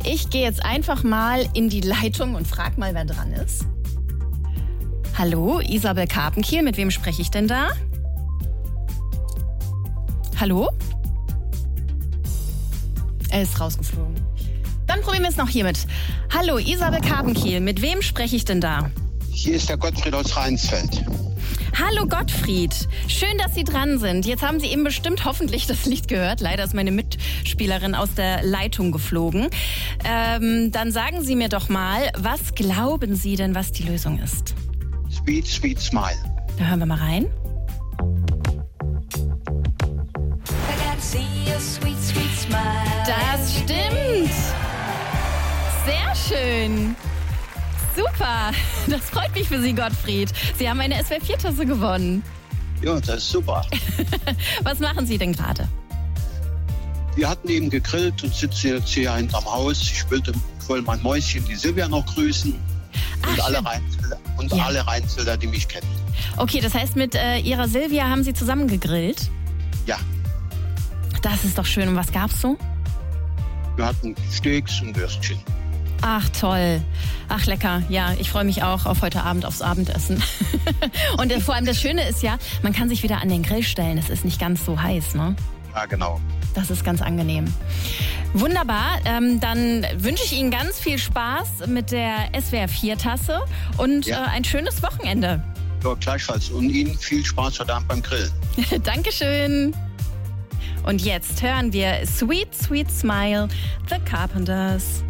Ich gehe jetzt einfach mal in die Leitung und frag mal, wer dran ist. Hallo, Isabel Karpenkiel, mit wem spreche ich denn da? Hallo? Er ist rausgeflogen. Dann probieren wir es noch hiermit. Hallo, Isabel Karpenkiel, mit wem spreche ich denn da? Hier ist der Gottfried aus Rheinsfeld. Hallo Gottfried, schön, dass Sie dran sind. Jetzt haben Sie eben bestimmt hoffentlich das Lied gehört. Leider ist meine Mitspielerin aus der Leitung geflogen. Dann sagen Sie mir doch mal, was glauben Sie denn, was die Lösung ist? Sweet, sweet smile. Da hören wir mal rein. Das stimmt. Sehr schön. Super. Das freut mich für Sie, Gottfried. Sie haben eine SWR4-Tasse gewonnen. Ja, das ist super. Was machen Sie denn gerade? Wir hatten eben gegrillt und sitzen jetzt hier hinterm Haus. Ich wollte mein Mäuschen, die Silvia, noch grüßen. Und alle Rheinfelder, die mich kennen. Okay, das heißt, mit Ihrer Silvia haben Sie zusammen gegrillt? Ja. Das ist doch schön. Und was gab's so? Wir hatten Steaks und Würstchen. Ach, toll. Ach, lecker. Ja, ich freue mich auch auf heute Abend, aufs Abendessen. Und vor allem das Schöne ist ja, man kann sich wieder an den Grill stellen. Es ist nicht ganz so heiß, ne? Ja, genau. Das ist ganz angenehm. Wunderbar. Dann wünsche ich Ihnen ganz viel Spaß mit der SWR4-Tasse und ein schönes Wochenende. Ja, gleichfalls. Und Ihnen viel Spaß heute Abend beim Grillen. Dankeschön. Und jetzt hören wir Sweet, Sweet Smile, The Carpenters.